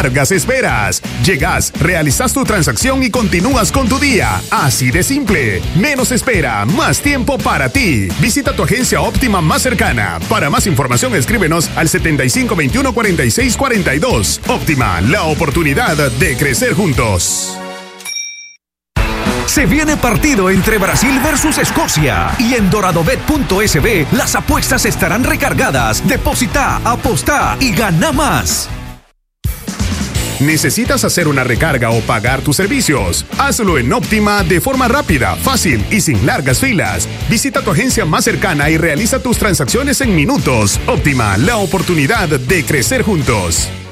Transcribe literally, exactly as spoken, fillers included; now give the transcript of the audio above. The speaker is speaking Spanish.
largas esperas. Llegas, realizas tu transacción y continúas con tu día. Así de simple. Menos espera, más tiempo para ti. Visita tu agencia Óptima más cercana. Para más información, escríbenos al setenta y cinco veintiuno cuarenta y seis cuarenta y dos. Óptima, la oportunidad de crecer juntos. Se viene partido entre Brasil versus Escocia y en doradobet punto es be las apuestas estarán recargadas. Deposita, aposta y gana más. ¿Necesitas hacer una recarga o pagar tus servicios? Hazlo en Óptima de forma rápida, fácil y sin largas filas. Visita tu agencia más cercana y realiza tus transacciones en minutos. Óptima, la oportunidad de crecer juntos.